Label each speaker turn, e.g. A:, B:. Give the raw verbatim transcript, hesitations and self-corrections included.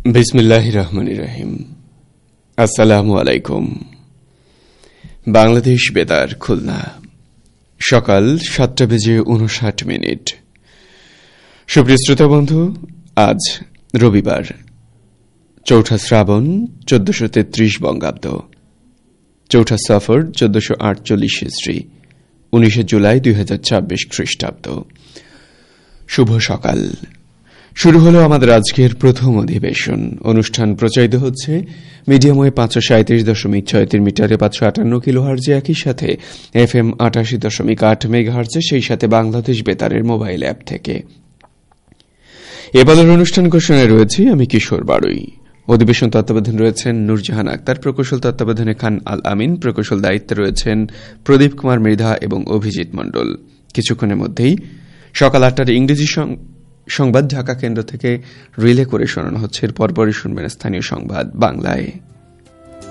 A: বিসমিল্লাহির রহমানির রহিম। আসসালামু আলাইকুম। বাংলাদেশ বেতার খুলনা, সকাল সাতটা বেজে উনষাট মিনিট। সুপ্রিয় শ্রোতা বন্ধু, আজ রবিবার, চৌঠা শ্রাবণ চোদ্দশো তেত্রিশ বঙ্গাব্দ, চৌঠা সফর চোদ্দশো আটচল্লিশ হিজড়ি, উনিশে জুলাই দুই হাজার ছাব্বিশ খ্রিস্টাব্দ। শুভ সকাল। শুরু হল আমাদের আজকের প্রথম অধিবেশন। অনুষ্ঠান প্রচারিত হচ্ছে মিডিয়াম ওয়েভ পাঁচশো সাঁত্রিশ দশমিক ছয়ত্রিশ মিটারে পাঁচশো আটান্ন কিলো হার্জে, একই সাথে এফ এম আটাশি দশমিক আট মেগা হার্জে, সেই সাথে বাংলাদেশ বেতারের মোবাইল অ্যাপ থেকে। এবারের অনুষ্ঠান ঘোষণায় রয়েছে আমি কিশোর বাড়ুই। অধিবেশন তত্ত্বাবধান রয়েছেন নূরজাহান আক্তার, প্রকৌশল তত্ত্বাবধানে খান আল আমিন, প্রকৌশল দায়িত্বে রয়েছেন প্রদীপ কুমার মৃধা এবং অভিজিৎ মণ্ডল। কিছুক্ষণের মধ্যেই সকাল আটটার ইংরেজি সংবাদ ঢাকা কেন্দ্র থেকে রিলে করে শোনানো হচ্ছে। পরপরই শুনবেন স্থানীয় সংবাদ বাংলায়।